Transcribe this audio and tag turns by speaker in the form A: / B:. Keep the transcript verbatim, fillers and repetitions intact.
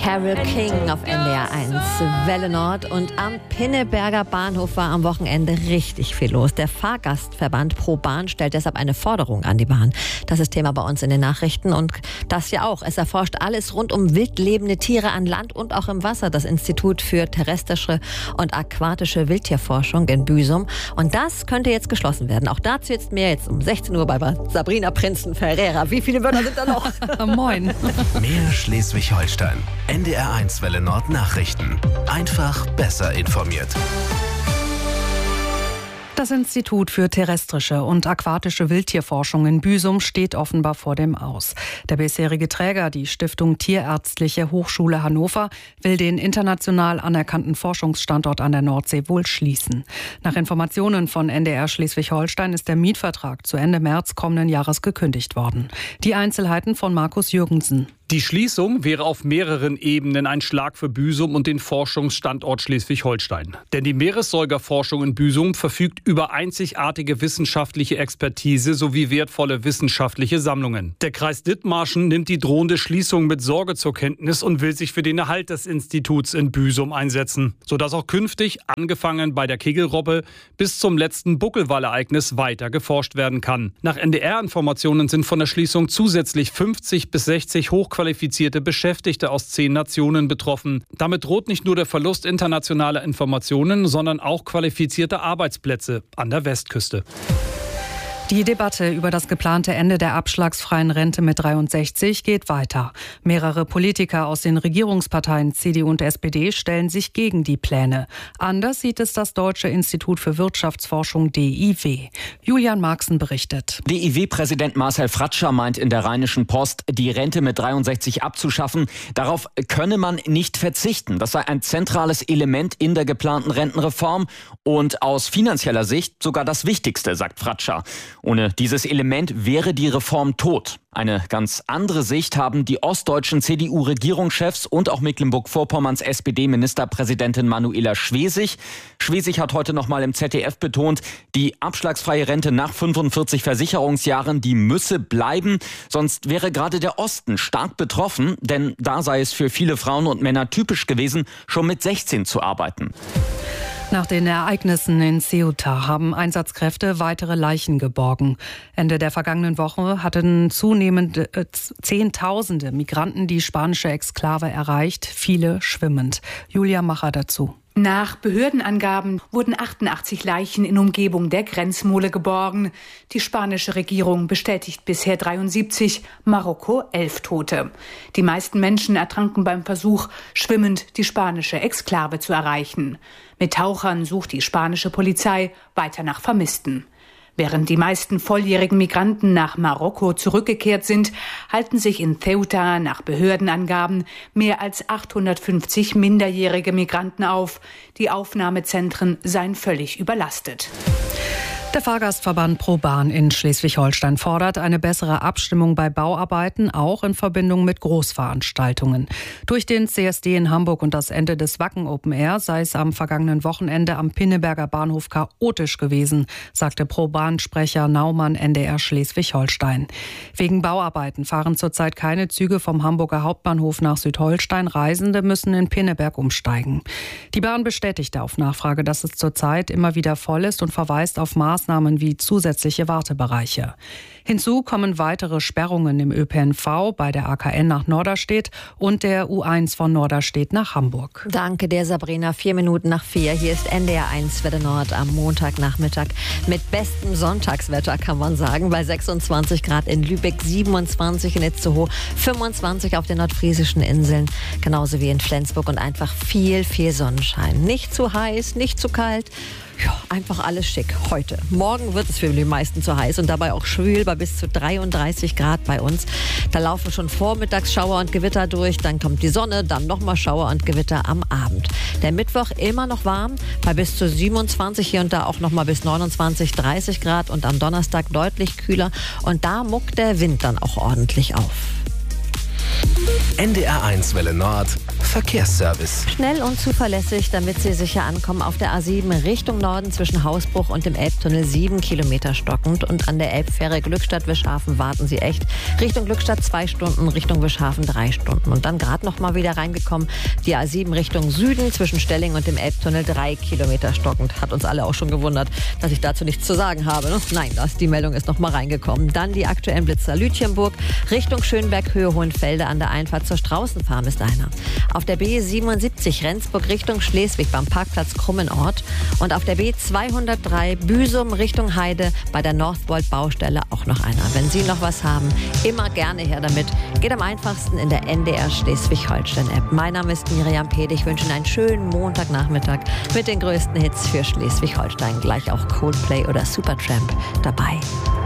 A: Carole King auf N D R eins, Welle Nord. Und am Pinneberger Bahnhof war am Wochenende richtig viel los. Der Fahrgastverband ProBahn stellt deshalb eine Forderung an die Bahn. Das ist Thema bei uns in den Nachrichten und das ja auch. Es erforscht alles rund um wildlebende Tiere an Land und auch im Wasser. Das Institut für terrestrische und aquatische Wildtierforschung in Büsum. Und das könnte jetzt geschlossen werden. Auch dazu jetzt mehr jetzt um sechzehn Uhr bei Sabrina Prinzen-Ferreira. Wie viele Wörter sind da noch?
B: Moin.
C: Mehr Schleswig-Holstein. N D R eins Welle Nord Nachrichten. Einfach besser informiert.
B: Das Institut für terrestrische und aquatische Wildtierforschung in Büsum steht offenbar vor dem Aus. Der bisherige Träger, die Stiftung Tierärztliche Hochschule Hannover, will den international anerkannten Forschungsstandort an der Nordsee wohl schließen. Nach Informationen von N D R Schleswig-Holstein ist der Mietvertrag zu Ende März kommenden Jahres gekündigt worden. Die Einzelheiten von Markus Jürgensen.
D: Die Schließung wäre auf mehreren Ebenen ein Schlag für Büsum und den Forschungsstandort Schleswig-Holstein. Denn die Meeressäugerforschung in Büsum verfügt über einzigartige wissenschaftliche Expertise sowie wertvolle wissenschaftliche Sammlungen. Der Kreis Dithmarschen nimmt die drohende Schließung mit Sorge zur Kenntnis und will sich für den Erhalt des Instituts in Büsum einsetzen, sodass auch künftig, angefangen bei der Kegelrobbe, bis zum letzten Buckelwalereignis weiter geforscht werden kann. Nach N D R-Informationen sind von der Schließung zusätzlich fünfzig bis sechzig hochqualifizierte qualifizierte Beschäftigte aus zehn Nationen betroffen. Damit droht nicht nur der Verlust internationaler Informationen, sondern auch qualifizierte Arbeitsplätze an der Westküste.
B: Die Debatte über das geplante Ende der abschlagsfreien Rente mit dreiundsechzig geht weiter. Mehrere Politiker aus den Regierungsparteien C D U und S P D stellen sich gegen die Pläne. Anders sieht es das Deutsche Institut für Wirtschaftsforschung D I W. Julian Marxen berichtet.
E: D I W-Präsident Marcel Fratscher meint in der Rheinischen Post, die Rente mit dreiundsechzig abzuschaffen. Darauf könne man nicht verzichten. Das sei ein zentrales Element in der geplanten Rentenreform und aus finanzieller Sicht sogar das Wichtigste, sagt Fratscher. Ohne dieses Element wäre die Reform tot. Eine ganz andere Sicht haben die ostdeutschen C D U-Regierungschefs und auch Mecklenburg-Vorpommerns S P D-Ministerpräsidentin Manuela Schwesig. Schwesig hat heute noch mal im Z D F betont, die abschlagsfreie Rente nach fünfundvierzig Versicherungsjahren, die müsse bleiben. Sonst wäre gerade der Osten stark betroffen, denn da sei es für viele Frauen und Männer typisch gewesen, schon mit sechzehn zu arbeiten.
B: Nach den Ereignissen in Ceuta haben Einsatzkräfte weitere Leichen geborgen. Ende der vergangenen Woche hatten zunehmend äh, Zehntausende Migranten die spanische Exklave erreicht, viele schwimmend. Julia Macher dazu.
F: Nach Behördenangaben wurden achtundachtzig Leichen in Umgebung der Grenzmole geborgen. Die spanische Regierung bestätigt bisher dreiundsiebzig, Marokko elf Tote. Die meisten Menschen ertranken beim Versuch, schwimmend die spanische Exklave zu erreichen. Mit Tauchern sucht die spanische Polizei weiter nach Vermissten. Während die meisten volljährigen Migranten nach Marokko zurückgekehrt sind, halten sich in Ceuta nach Behördenangaben mehr als achthundertfünfzig minderjährige Migranten auf. Die Aufnahmezentren seien völlig überlastet.
B: Der Fahrgastverband ProBahn in Schleswig-Holstein fordert eine bessere Abstimmung bei Bauarbeiten, auch in Verbindung mit Großveranstaltungen. Durch den C S D in Hamburg und das Ende des Wacken Open Air sei es am vergangenen Wochenende am Pinneberger Bahnhof chaotisch gewesen, sagte ProBahn-Sprecher Naumann N D R Schleswig-Holstein. Wegen Bauarbeiten fahren zurzeit keine Züge vom Hamburger Hauptbahnhof nach Südholstein. Reisende müssen in Pinneberg umsteigen. Die Bahn bestätigte auf Nachfrage, dass es zurzeit immer wieder voll ist und verweist auf Maßnahmen Maßnahmen wie zusätzliche Wartebereiche. Hinzu kommen weitere Sperrungen im Ö P N V bei der A K N nach Norderstedt und der U eins von Norderstedt nach Hamburg.
A: Danke dir, Sabrina. Vier Minuten nach vier. Hier ist N D R eins Welle Nord am Montagnachmittag mit bestem Sonntagswetter, kann man sagen. Bei sechsundzwanzig Grad in Lübeck, siebenundzwanzig in Itzehoe, fünfundzwanzig auf den nordfriesischen Inseln, genauso wie in Flensburg und einfach viel, viel Sonnenschein. Nicht zu heiß, nicht zu kalt. Ja, einfach alles schick heute. Morgen wird es für die meisten zu heiß und dabei auch schwül bei bis zu dreiunddreißig Grad bei uns. Da laufen schon vormittags Schauer und Gewitter durch, dann kommt die Sonne, dann nochmal Schauer und Gewitter am Abend. Der Mittwoch immer noch warm, bei bis zu siebenundzwanzig, hier und da auch nochmal bis neunundzwanzig, dreißig Grad und am Donnerstag deutlich kühler und da muckt der Wind dann auch ordentlich auf.
C: N D R eins Welle Nord Verkehrsservice.
A: Schnell und zuverlässig, damit Sie sicher ankommen auf der A sieben Richtung Norden zwischen Hausbruch und dem Elbtunnel, sieben Kilometer stockend. Und an der Elbfähre Glückstadt-Wischhafen warten Sie echt. Richtung Glückstadt zwei Stunden, Richtung Wischhafen drei Stunden. Und dann gerade noch mal wieder reingekommen, die A sieben Richtung Süden zwischen Stelling und dem Elbtunnel, drei Kilometer stockend. Hat uns alle auch schon gewundert, dass ich dazu nichts zu sagen habe. Ne? Nein, das, die Meldung ist noch mal reingekommen. Dann die aktuellen Blitzer Lütjenburg, Richtung Schönberg, Höhe Hohenfelde an der Einfahrt zur Straußenfarm ist einer. Auf der B siebenundsiebzig Rendsburg Richtung Schleswig beim Parkplatz Krummenort und auf der B zweihundertdrei Büsum Richtung Heide bei der Northvolt-Baustelle auch noch einer. Wenn Sie noch was haben, immer gerne her damit. Geht am einfachsten in der N D R Schleswig-Holstein-App. Mein Name ist Miriam Pede. Ich wünsche Ihnen einen schönen Montagnachmittag mit den größten Hits für Schleswig-Holstein. Gleich auch Coldplay oder Supertramp dabei.